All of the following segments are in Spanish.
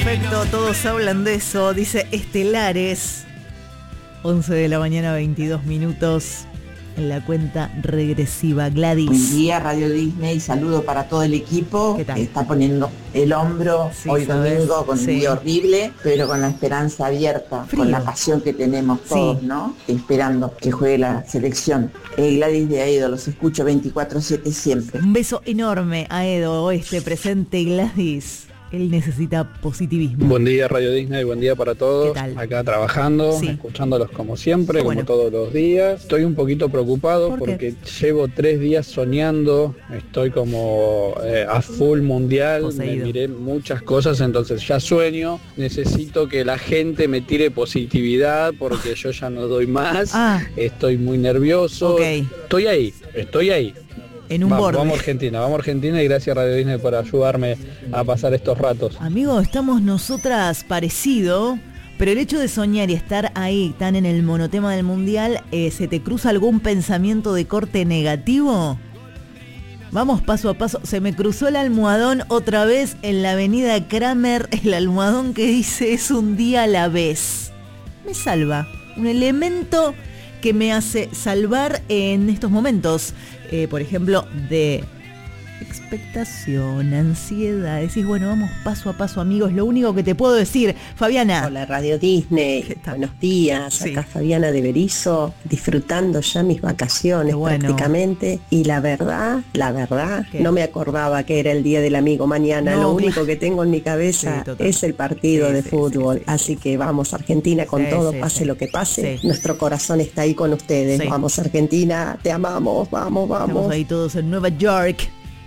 Perfecto, todos hablan de eso. Dice Estelares. 11 de la mañana, 22 minutos. En la cuenta regresiva. Gladys. Buen día, Radio Disney. Saludo para todo el equipo ¿Qué tal? que está poniendo el hombro hoy domingo con un día horrible, pero con la esperanza abierta, con la pasión que tenemos todos, ¿no? Esperando que juegue la selección. Gladys de Aedo, los escucho 24/7 siempre. Un beso enorme a Edo, presente Gladys. Él necesita positivismo. Buen día Radio Disney, buen día para todos. Acá trabajando, escuchándolos como siempre, como todos los días. Estoy un poquito preocupado porque llevo 3 días soñando, estoy como a full mundial, me miré muchas cosas, entonces ya sueño, necesito que la gente me tire positividad porque yo ya no doy más, estoy muy nervioso, estoy ahí. En un borde. Vamos Argentina y gracias Radio Disney por ayudarme a pasar estos ratos. Amigo, estamos nosotras parecido, pero el hecho de soñar y estar ahí tan en el monotema del mundial, ¿se te cruza algún pensamiento de corte negativo? Vamos paso a paso. Se me cruzó el almohadón otra vez en la avenida Kramer, el almohadón que dice es un día a la vez. Me salva, un elemento que me hace salvar en estos momentos, por ejemplo, de expectación, ansiedad. Decís, bueno, vamos paso a paso, amigos. Lo único que te puedo decir, Fabiana. Hola, Radio Disney. Buenos días. Acá Fabiana de Berizo, disfrutando ya mis vacaciones prácticamente. Y la verdad, no me acordaba que era el Día del Amigo mañana. Lo único que tengo en mi cabeza es el partido de fútbol. Así que vamos, Argentina, con todo, pase lo que pase. Nuestro corazón está ahí con ustedes. Vamos, Argentina, te amamos, vamos. Estamos ahí todos en Nueva York.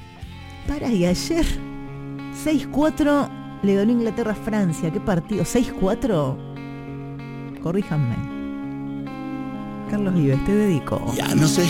Y ayer 6-4 le ganó Inglaterra a Francia. ¿Qué partido? 6-4. Corríjanme. Carlos Vives, te dedico. Ya no sé